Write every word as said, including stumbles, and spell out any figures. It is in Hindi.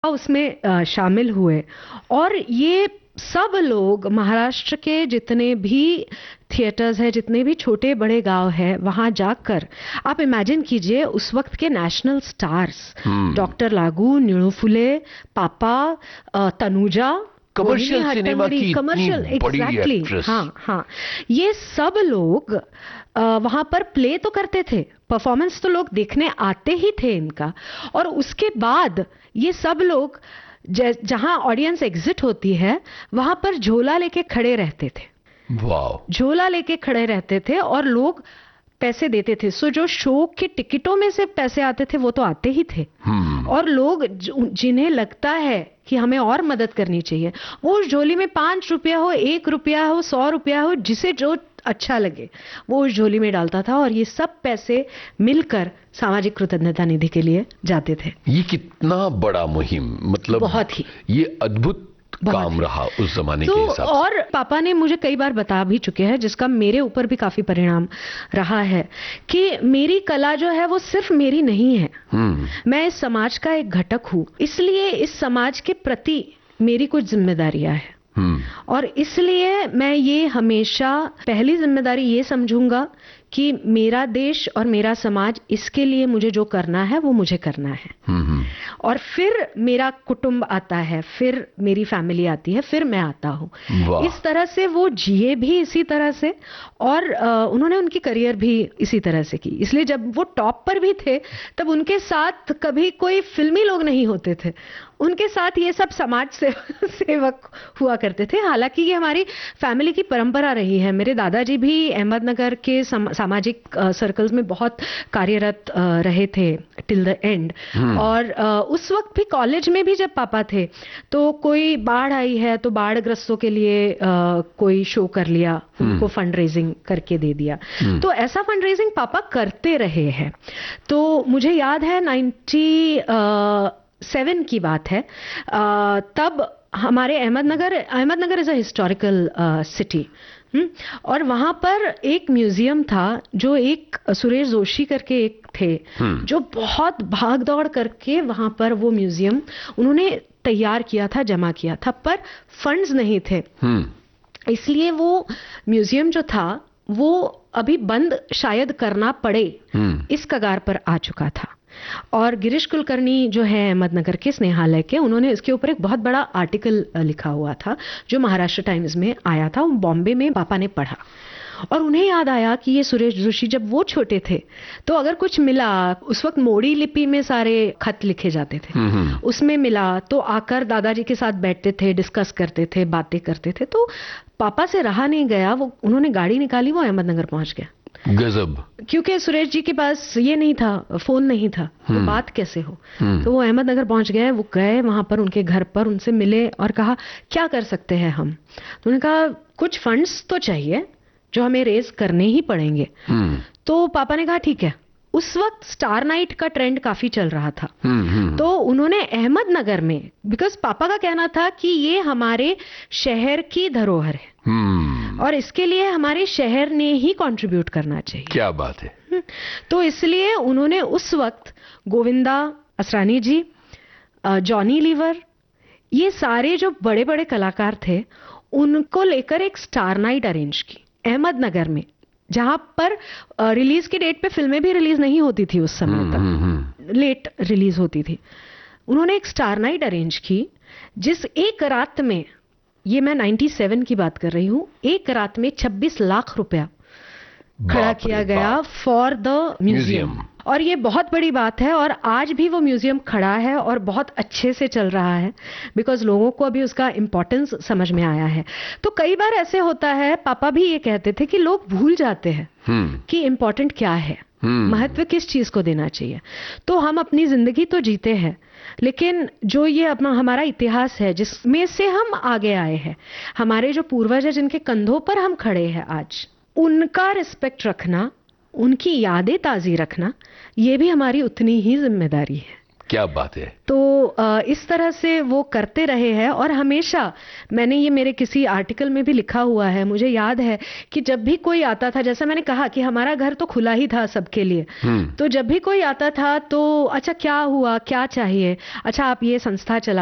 उसमें अ, शामिल हुए और ये सब लोग महाराष्ट्र के जितने भी थिएटर्स हैं, जितने भी छोटे बड़े गांव हैं, वहां जाकर आप इमेजिन कीजिए उस वक्त के नेशनल स्टार्स डॉक्टर लागू, नीलू फुले, पापा, अ, तनुजा, कमर्शियल सिनेमा की इतनी कमर्शियल बड़ी एग्जैक्टली एक्ट्रेस। हाँ हाँ ये सब लोग अ, वहां पर प्ले तो करते थे, परफॉर्मेंस तो लोग देखने आते ही थे इनका, और उसके बाद ये सब लोग ज- जहां ऑडियंस एग्जिट होती है वहां पर झोला लेके खड़े रहते थे, वाह। झोला लेके खड़े रहते थे और लोग पैसे देते थे। सो जो शो के टिकटों में से पैसे आते थे वो तो आते ही थे, हम्म और लोग जो- जिन्हें लगता है कि हमें और मदद करनी चाहिए, वो उस झोली में पांच रुपया हो, एक रुपया हो, सौ रुपया हो, जिसे जो अच्छा लगे वो उस झोली में डालता था, और ये सब पैसे मिलकर सामाजिक कृतज्ञता निधि के लिए जाते थे। ये कितना बड़ा मुहिम, मतलब बहुत ही ये अद्भुत काम रहा उस जमाने तो के हिसाब से। और पापा ने मुझे कई बार बता भी चुके हैं, जिसका मेरे ऊपर भी काफी परिणाम रहा है, कि मेरी कला जो है वो सिर्फ मेरी नहीं है, हम्म मैं इस समाज का एक घटक हूं, इसलिए इस समाज के प्रति मेरी कुछ जिम्मेदारियां हैं, हम्म और इसलिए मैं ये हमेशा पहली जिम्मेदारी ये समझूंगा कि मेरा देश और मेरा समाज, इसके लिए मुझे जो करना है वो मुझे करना है, हम्म और फिर मेरा कुटुंब आता है, फिर मेरी फैमिली आती है, फिर मैं आता हूँ। वाह। इस तरह से वो जिए भी इसी तरह से, और अ, उन्होंने उनकी करियर भी इसी तरह से की। इसलिए जब वो टॉप पर भी थे तब उनके साथ कभी कोई फिल्मी लोग नहीं होते थे, उनके साथ ये सब समाज से, सेवक हुआ करते थे। हालांकि ये हमारी फैमिली की परंपरा रही है। मेरे दादाजी भी अहमदनगर के सम, सामाजिक सर्कल्स में बहुत कार्यरत अ, रहे थे टिल द एंड, और अ, उस वक्त भी कॉलेज में भी जब पापा थे तो कोई बाढ़ आई है तो बाढ़ ग्रस्तों के लिए अ, कोई शो कर लिया, उनको फंड रेजिंग करके दे दिया, तो ऐसा फंड रेजिंग पापा करते रहे हैं। तो मुझे याद है नाइन्टी सेवन की बात है, अ, तब हमारे Ahmednagar, Ahmednagar is a historical city, और वहां पर एक म्यूजियम था, जो एक सुरेश जोशी करके एक थे, जो बहुत भाग दौड़ करके वहां पर वो म्यूजियम उन्होंने तैयार किया था, जमा किया था, पर फंड्स नहीं थे, इसलिए वो म्यूजियम जो था वो अभी बंद शायद करना पड़े, इस कगार पर आ चुका था। और गिरीश कुलकर्णी जो है अहमदनगर के स्नेहालय के, उन्होंने इसके ऊपर एक बहुत बड़ा आर्टिकल लिखा हुआ था जो महाराष्ट्र टाइम्स में आया था, बॉम्बे में पापा ने पढ़ा, और उन्हें याद आया कि ये सुरेश जोशी जब वो छोटे थे तो अगर कुछ मिला, उस वक्त मोड़ी लिपि में सारे खत लिखे जाते थे, उसमें मिला तो आकर दादाजी के साथ बैठते थे, डिस्कस करते थे, बातें करते थे। तो पापा से रहा नहीं गया, वो उन्होंने गाड़ी निकाली, वो अहमदनगर पहुंच गया। गजब। क्योंकि सुरेश जी के पास ये नहीं था, फोन नहीं था, तो बात कैसे हो, तो वो अहमदनगर पहुंच गए। वो गए वहां पर उनके घर पर, उनसे मिले और कहा क्या कर सकते हैं हम। तो उन्होंने कहा कुछ फंड्स तो चाहिए जो हमें रेज करने ही पड़ेंगे। तो पापा ने कहा ठीक है। उस वक्त स्टार नाइट का ट्रेंड काफी चल रहा था, तो उन्होंने अहमदनगर में, बिकॉज पापा का कहना था कि ये हमारे शहर की धरोहर है और इसके लिए हमारे शहर ने ही कंट्रीब्यूट करना चाहिए। क्या बात है। तो इसलिए उन्होंने उस वक्त गोविंदा असरानी जी, जॉनी लीवर, ये सारे जो बड़े बड़े कलाकार थे, उनको लेकर एक स्टार नाइट अरेंज की अहमदनगर में, जहां पर रिलीज की डेट पे फिल्में भी रिलीज नहीं होती थी उस समय तक, लेट रिलीज होती थी। उन्होंने एक स्टार नाइट अरेंज की, जिस एक रात में, ये मैं सत्तानवे की बात कर रही हूं, एक रात में छब्बीस लाख रुपया खड़ा किया गया फॉर द म्यूजियम। और ये बहुत बड़ी बात है, और आज भी वो म्यूजियम खड़ा है और बहुत अच्छे से चल रहा है, बिकॉज लोगों को अभी उसका इंपॉर्टेंस समझ में आया है। तो कई बार ऐसे होता है, पापा भी ये कहते थे कि लोग भूल जाते हैं कि इंपॉर्टेंट क्या है, महत्व किस चीज को देना चाहिए। तो हम अपनी जिंदगी तो जीते हैं, लेकिन जो ये अपना हमारा इतिहास है जिसमें से हम आगे आए हैं, हमारे जो पूर्वज है जिनके कंधों पर हम खड़े हैं आज, उनका रिस्पेक्ट रखना, उनकी यादें ताजी रखना, ये भी हमारी उतनी ही जिम्मेदारी है। क्या बात है। तो अ, इस तरह से वो करते रहे हैं और हमेशा, मैंने ये मेरे किसी आर्टिकल में भी लिखा हुआ है, मुझे याद है कि जब भी कोई आता था, जैसा मैंने कहा कि हमारा घर तो खुला ही था सबके लिए, तो जब भी कोई आता था तो अच्छा क्या हुआ, क्या चाहिए, अच्छा आप ये संस्था चला